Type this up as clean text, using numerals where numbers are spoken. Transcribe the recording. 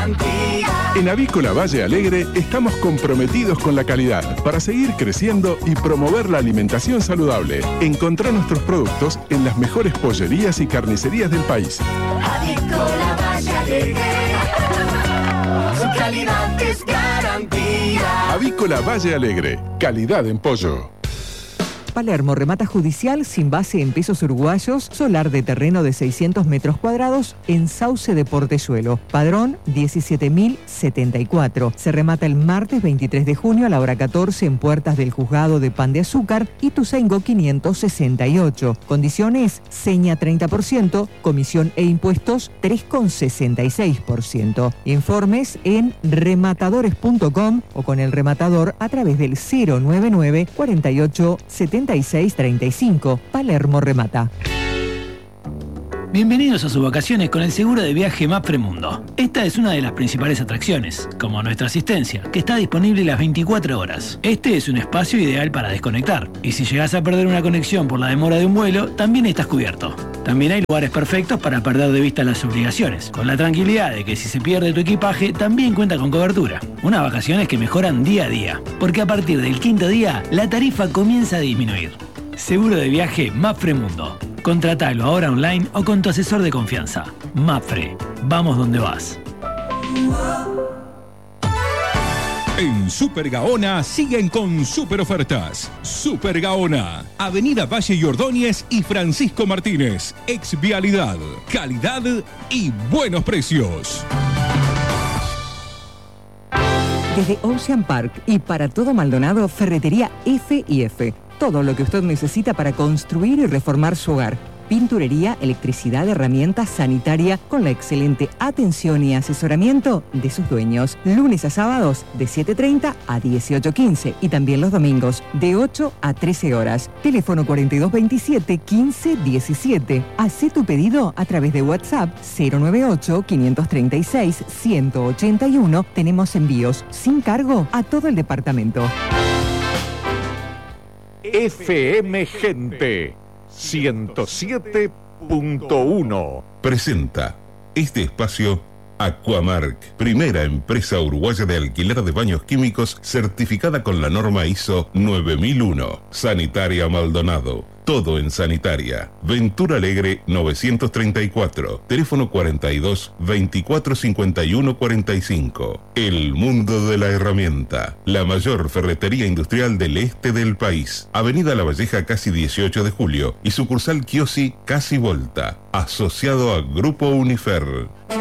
garantía. En Avícola Valle Alegre estamos comprometidos con la calidad para seguir creciendo y promover la alimentación saludable. Encontrá nuestros productos en las mejores pollerías y carnicerías del país. Avícola Valle Alegre, su calidad es garantía. Avícola Valle Alegre, calidad en pollo. Palermo remata judicial sin base en pesos uruguayos, solar de terreno de 600 metros cuadrados en Sauce de Portezuelo. Padrón 17.074. Se remata el martes 23 de junio a la hora 14 en puertas del juzgado de Pan de Azúcar, Ituzaingó 568. Condiciones: seña 30%, comisión e impuestos 3,66%. Informes en rematadores.com o con el rematador a través del 099 48 7635. Palermo remata. Bienvenidos a sus vacaciones con el seguro de viaje Mapfre Mundo. Esta es una de las principales atracciones, como nuestra asistencia, que está disponible las 24 horas. Este es un espacio ideal para desconectar, y si llegas a perder una conexión por la demora de un vuelo, también estás cubierto. También hay lugares perfectos para perder de vista las obligaciones, con la tranquilidad de que si se pierde tu equipaje, también cuenta con cobertura. Unas vacaciones que mejoran día a día, porque a partir del quinto día, la tarifa comienza a disminuir. Seguro de viaje Mapfre Mundo. Contratalo ahora online o con tu asesor de confianza. Mapfre, vamos donde vas. En Super Gaona siguen con super ofertas. Super Gaona, Avenida Valle y Ordóñez y Francisco Martínez. Ex Vialidad, calidad y buenos precios. Desde Ocean Park y para todo Maldonado, Ferretería F&F. Todo lo que usted necesita para construir y reformar su hogar. Pinturería, electricidad, herramientas, sanitaria, con la excelente atención y asesoramiento de sus dueños. Lunes a sábados de 7:30 a 18:15 y también los domingos de 8 a 13 horas. Teléfono 4227-1517. Hacé tu pedido a través de WhatsApp 098-536-181. Tenemos envíos sin cargo a todo el departamento. FM Gente 107.1 presenta este espacio Aquamark, primera empresa uruguaya de alquiler de baños químicos certificada con la norma ISO 9001. Sanitaria Maldonado, todo en sanitaria. Ventura Alegre 934, teléfono 42 24 51 45. El mundo de la herramienta, la mayor ferretería industrial del este del país. Avenida La Valleja casi 18 de julio y sucursal Chiosi casi Volta, asociado a Grupo Unifer.